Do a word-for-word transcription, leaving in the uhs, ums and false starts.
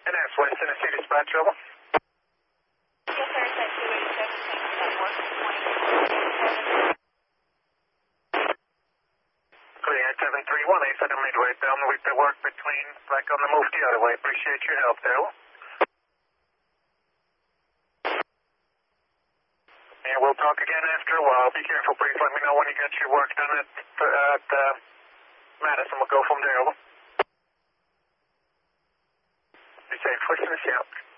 And that's West Tennessee Dispatch, over. Yes, sir, it's at two eighty-six, Network twenty-seven. Clear at seven three one, eight seven Midway, down with the work between, back on the move the other way. Appreciate your help there. And we'll talk again after a while. Be careful, please. Let me know when you get your work done at, at uh, Madison. We'll go from there. Be safe. West Tennessee out.